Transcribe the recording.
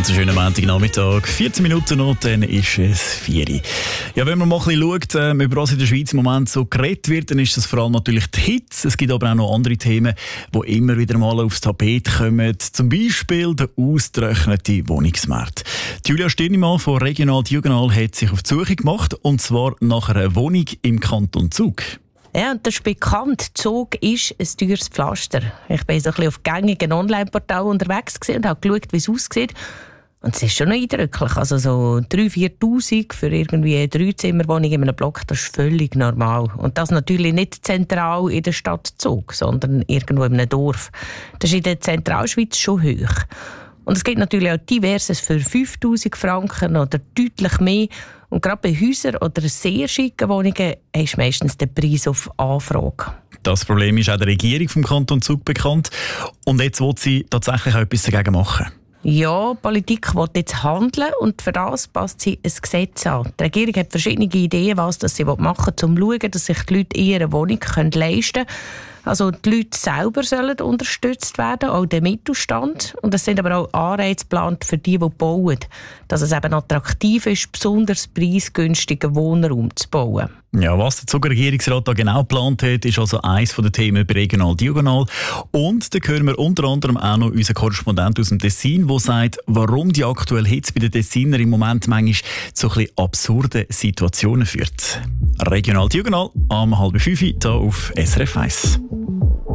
Ganz einen schönen Montagnachmittag. 14 Minuten noch, dann ist es 4 Uhr. Ja, wenn man mal ein bisschen schaut, über was in der Schweiz im Moment so geredet wird, dann ist das vor allem natürlich die Hitze. Es gibt aber auch noch andere Themen, die immer wieder mal aufs Tapet kommen. Zum Beispiel der ausgetrocknete Wohnungsmarkt. Julia Stirnimann von Regional Diagonal hat sich auf die Suche gemacht, und zwar nach einer Wohnung im Kanton Zug. Ja, und das ist bekannt. Zug ist ein teures Pflaster. Ich bin so ein bisschen auf gängigen Online-Portalen unterwegs und habe geschaut, wie es aussieht. Und es ist schon noch eindrücklich. Also so 3'000, 4'000 für irgendwie eine 3-Zimmer-Wohnung in einem Block, das ist völlig normal. Und das natürlich nicht zentral in der Stadt Zug, sondern irgendwo in einem Dorf. Das ist in der Zentralschweiz schon hoch. Und es gibt natürlich auch diverses für 5'000 Franken oder deutlich mehr. Und gerade bei Häusern oder sehr schicken Wohnungen ist meistens der Preis auf Anfrage. Das Problem ist auch der Regierung vom Kanton Zug bekannt. Und jetzt will sie tatsächlich auch etwas dagegen machen. Ja, die Politik will jetzt handeln und für das passt sie ein Gesetz an. Die Regierung hat verschiedene Ideen, was sie machen will, um zu schauen, dass sich die Leute ihre Wohnung leisten können. Also die Leute selber sollen unterstützt werden, auch der Mittelstand. Und es sind aber auch Anreize geplant für die bauen, dass es eben attraktiv ist, besonders preisgünstigen Wohnraum zu bauen. Ja, was der Zuger Regierungsrat da genau geplant hat, ist also eines der Themen bei Regional Diagonal. Und da hören wir unter anderem auch noch unseren Korrespondent aus dem Tessin, der sagt, warum die aktuelle Hitze bei den Tessiner im Moment manchmal zu ein bisschen absurden Situationen führt. Regional Diagonal am 4:30 hier auf SRF 1.